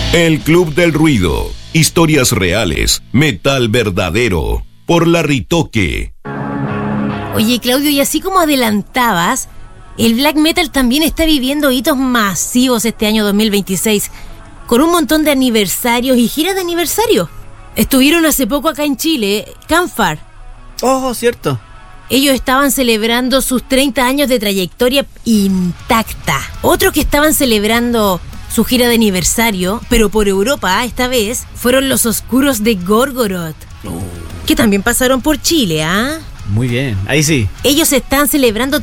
El Club del Ruido. Historias reales. Metal verdadero. Por La Ritoque. Oye, Claudio, y así como adelantabas, el black metal también está viviendo hitos masivos este año 2026, con un montón de aniversarios y giras de aniversario. Estuvieron hace poco acá en Chile, Canfar. Oh, cierto. Ellos estaban celebrando sus 30 años de trayectoria intacta. Otros que estaban celebrando su gira de aniversario, pero por Europa esta vez, fueron los Oscuros de Gorgoroth, que también pasaron por Chile, ¿ah? Muy bien, ahí sí. Ellos están celebrando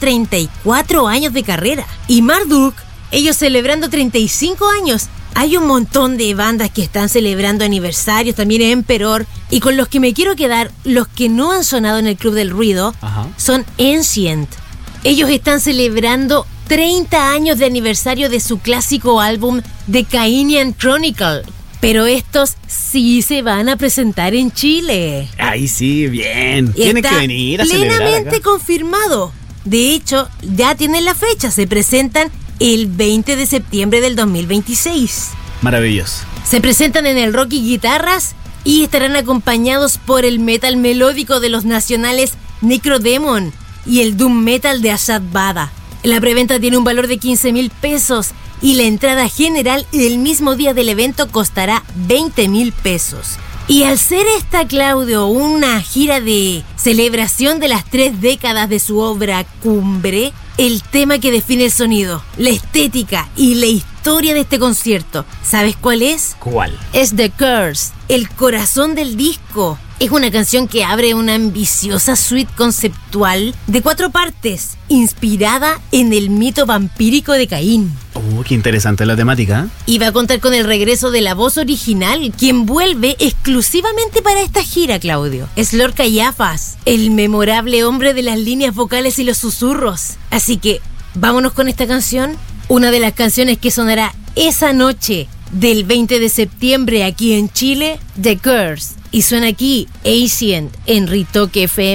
34 años de carrera. Y Marduk, ellos celebrando 35 años. Hay un montón de bandas que están celebrando aniversarios, también Emperor. Y con los que me quiero quedar, los que no han sonado en el Club del Ruido, son Ancient. Ellos están celebrando 30 años de aniversario de su clásico álbum The Cainian Chronicle. Pero estos sí se van a presentar en Chile. Ahí sí, bien. Tienen que venir a celebrar acá. Plenamente confirmado. De hecho, ya tienen la fecha. Se presentan el 20 de septiembre del 2026. Maravilloso. Se presentan en el Rock y Guitarras y estarán acompañados por el metal melódico de los nacionales Necrodemon y el doom metal de Ashad Bada. La preventa tiene un valor de 15,000 pesos y la entrada general el mismo día del evento costará 20,000 pesos. Y al ser esta, Claudio, una gira de celebración de las 3 décadas de su obra cumbre, el tema que define el sonido, la estética y la historia de este concierto, ¿sabes cuál es? ¿Cuál? Es The Curse, el corazón del disco. Es una canción que abre una ambiciosa suite conceptual de 4 partes, inspirada en el mito vampírico de Caín. Qué interesante la temática. Y va a contar con el regreso de la voz original, quien vuelve exclusivamente para esta gira, Claudio. Es Lord Caiaphas, el memorable hombre de las líneas vocales y los susurros. Así que, vámonos con esta canción, una de las canciones que sonará esa noche del 20 de septiembre aquí en Chile, The Curse. Y suena aquí Ancient en Ritoque FM.